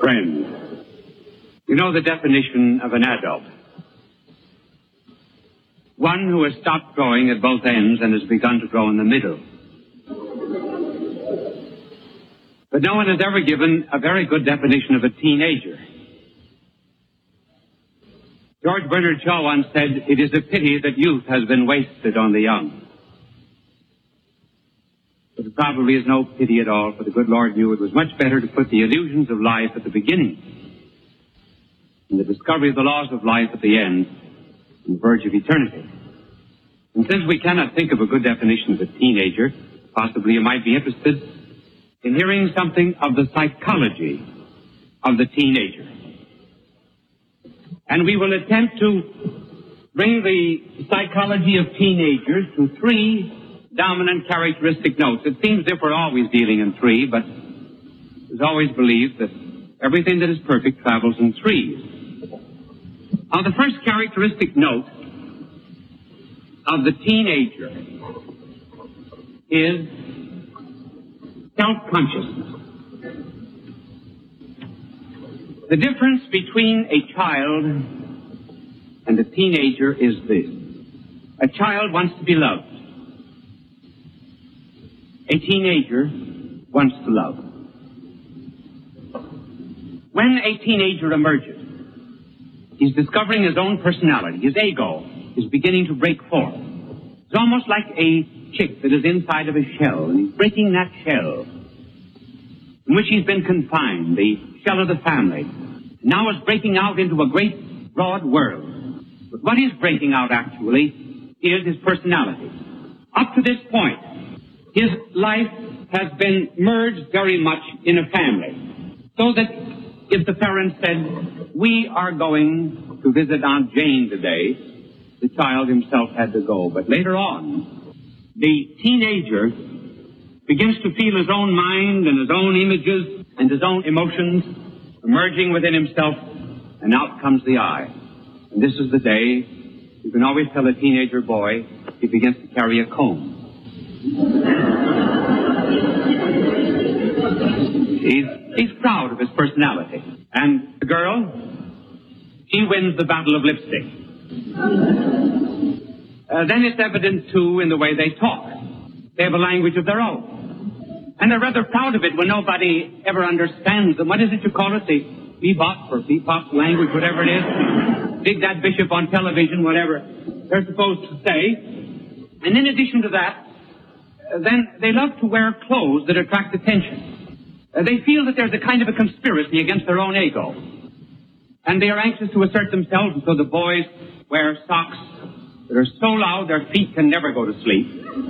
Friend, you know the definition of an adult. One who has stopped growing at both ends and has begun to grow in the middle. But no one has ever given a very good definition of a teenager. George Bernard Shaw once said, "It is a pity that youth has been wasted on the young." But there probably is no pity at all, for the good Lord knew it was much better to put the illusions of life at the beginning and the discovery of the laws of life at the end, on the verge of eternity. And since we cannot think of a good definition of a teenager, possibly you might be interested in hearing something of the psychology of the teenager. And we will attempt to bring the psychology of teenagers to three dominant characteristic notes. It seems as if we're always dealing in three, but it's always believed that everything that is perfect travels in threes. Now, the first characteristic note of the teenager is self-consciousness. The difference between a child and a teenager is this. A child wants to be loved. A teenager wants to love. When a teenager emerges, he's discovering his own personality. His ego is beginning to break forth. It's almost like a chick that is inside of a shell, and he's breaking that shell in which he's been confined, the shell of the family. Now is breaking out into a great, broad world. But what is breaking out, actually, is his personality. Up to this point, his life has been merged very much in a family. So that if the parents said, "We are going to visit Aunt Jane today," the child himself had to go. But later on, the teenager begins to feel his own mind and his own images and his own emotions emerging within himself, and out comes the I. And this is the day you can always tell a teenager boy he begins to carry a comb. He's proud of his personality. And the girl, she wins the battle of lipstick. Then it's evident, too, in the way they talk. They have a language of their own. And they're rather proud of it when nobody ever understands them. What is it you call it? The bebop or bebop language, whatever it is. Big Dad Bishop on television, whatever they're supposed to say. And in addition to that, then they love to wear clothes that attract attention. They feel that there's a kind of a conspiracy against their own ego. And they are anxious to assert themselves, and so the boys wear socks that are so loud their feet can never go to sleep.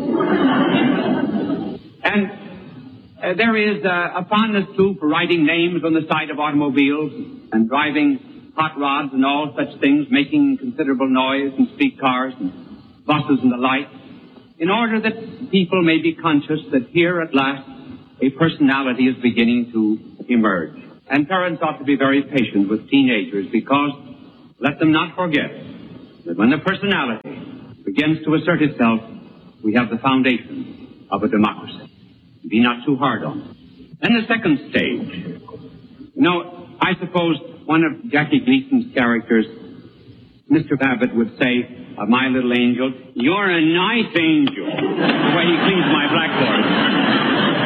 And there is a fondness, too, for writing names on the side of automobiles and driving hot rods and all such things, making considerable noise in streetcars and buses and the like, in order that people may be conscious that here at last a personality is beginning to emerge. And parents ought to be very patient with teenagers, because let them not forget that when the personality begins to assert itself, we have the foundation of a democracy. Be not too hard on it. Then the second stage. You know, I suppose one of Jackie Gleason's characters, Mr. Babbitt, would say of My Little Angel, "You're a nice angel," the way he cleans my blackboard.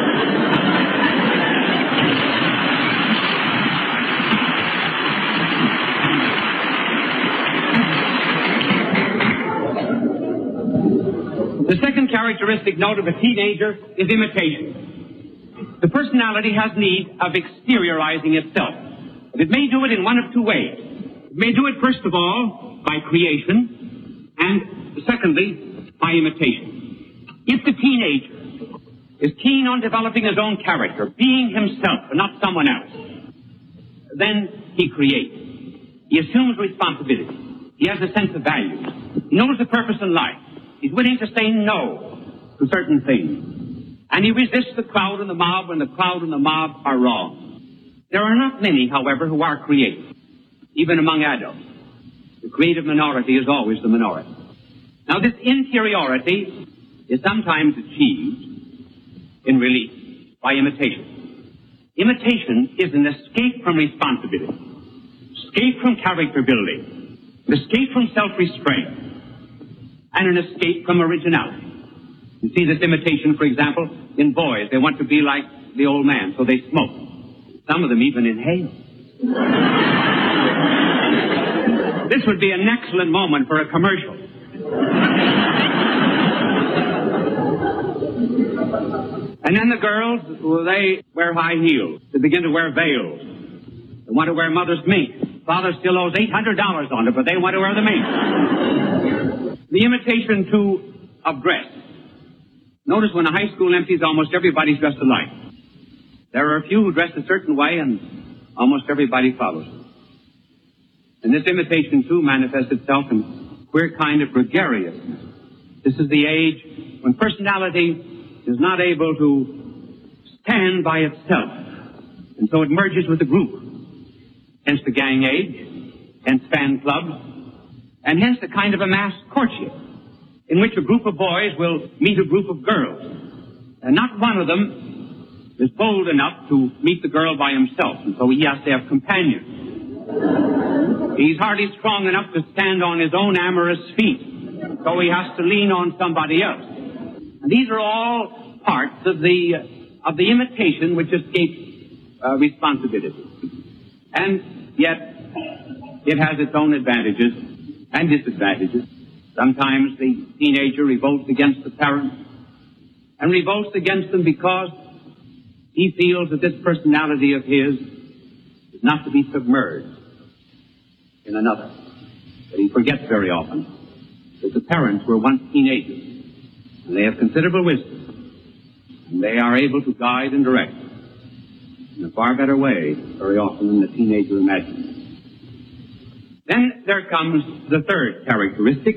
The second characteristic note of a teenager is imitation. The personality has need of exteriorizing itself. But it may do it in one of two ways. It may do it, first of all, by creation, and secondly, by imitation. If the teenager is keen on developing his own character, being himself and not someone else, then he creates. He assumes responsibility. He has a sense of values. He knows the purpose in life. He's willing to say no to certain things. And he resists the crowd and the mob when the crowd and the mob are wrong. There are not many, however, who are creative, even among adults. The creative minority is always the minority. Now, this interiority is sometimes achieved in relief by imitation. Imitation is an escape from responsibility, escape from character building, an escape from self-restraint, and an escape from originality. You see this imitation, for example, in boys. They want to be like the old man, so they smoke. Some of them even inhale. This would be an excellent moment for a commercial. And then the girls, well, they wear high heels. They begin to wear veils. They want to wear mother's mink. Father still owes $800 on it, but they want to wear the mink. The imitation, too, of dress. Notice when a high school empties, almost everybody's dressed alike. There are a few who dress a certain way, and almost everybody follows. And this imitation, too, manifests itself in a queer kind of gregariousness. This is the age when personality is not able to stand by itself, and so it merges with the group. Hence the gang age, hence fan clubs, and hence the kind of a mass courtship, in which a group of boys will meet a group of girls, and not one of them is bold enough to meet the girl by himself, and so he has to have companions. He's hardly strong enough to stand on his own amorous feet, so he has to lean on somebody else. And these are all parts of the imitation which escapes responsibility. And yet, it has its own advantages and disadvantages. Sometimes the teenager revolts against the parents, and revolts against them because he feels that this personality of his is not to be submerged in another. But he forgets very often that the parents were once teenagers, and they have considerable wisdom, and they are able to guide and direct in a far better way very often than the teenager imagines. Then there comes the third characteristic.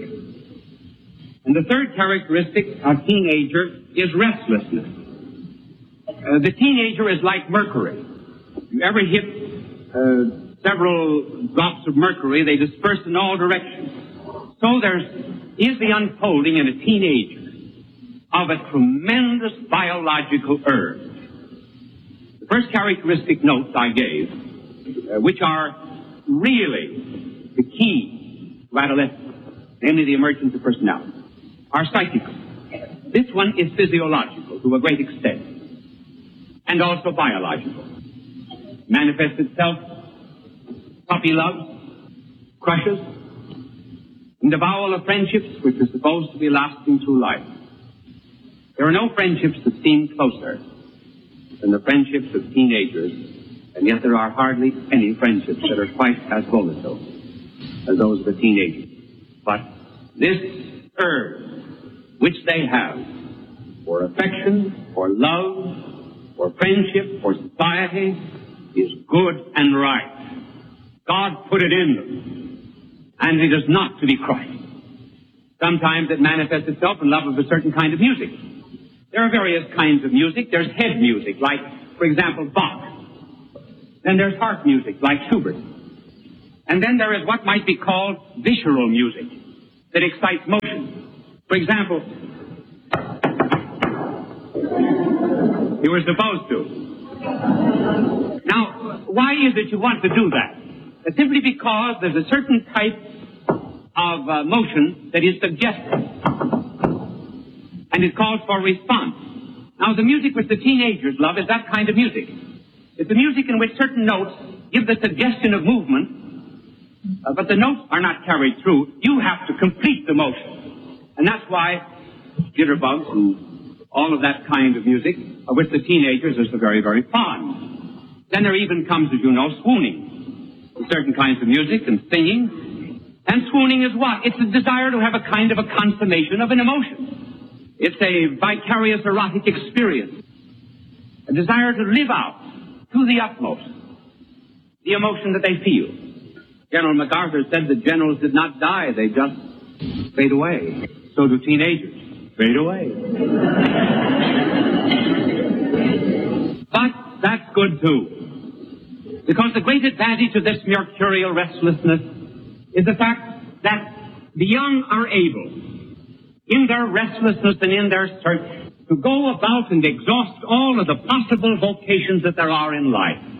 And the third characteristic of teenager is restlessness. The teenager is like mercury. If you ever hit several drops of mercury, they disperse in all directions. So there is the unfolding in a teenager of a tremendous biological urge. The first characteristic notes I gave, which are really the key to adolescence, namely the emergence of personality, are psychical. This one is physiological to a great extent, and also biological. Manifests itself puppy loves, crushes, and avowal of friendships which are supposed to be lasting through life. There are no friendships that seem closer than the friendships of teenagers, and yet there are hardly any friendships that are quite as volatile as those of a teenager. But this urge which they have for affection, for love, for friendship, for society is good and right. God put it in them, and it is not to be crushed. Sometimes it manifests itself in love of a certain kind of music. There are various kinds of music. There's head music, like, for example, Bach. Then there's heart music, like Schubert. And then there is what might be called visceral music that excites motion. For example, you were supposed to. Now, why is it you want to do that? It's simply because there's a certain type of motion that is suggestive, and it calls for response. Now, the music which the teenagers love is that kind of music. It's a music in which certain notes give the suggestion of movement, but the notes are not carried through. You have to complete the motion. And that's why jitterbugs and all of that kind of music, of which the teenagers are so very, very fond. Then there even comes, as you know, swooning. Certain kinds of music and singing. And swooning is what? It's a desire to have a kind of a consummation of an emotion. It's a vicarious erotic experience. A desire to live out to the utmost the emotion that they feel. General MacArthur said that generals did not die, they just fade away. So do teenagers. Fade away. But that's good too. Because the great advantage of this mercurial restlessness is the fact that the young are able, in their restlessness and in their search to go about and exhaust all of the possible vocations that there are in life.